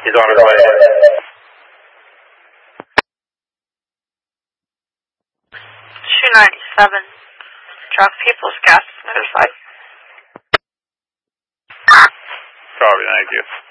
He's on his way. 297. Drop People's Gas on the other side. Copy, thank you.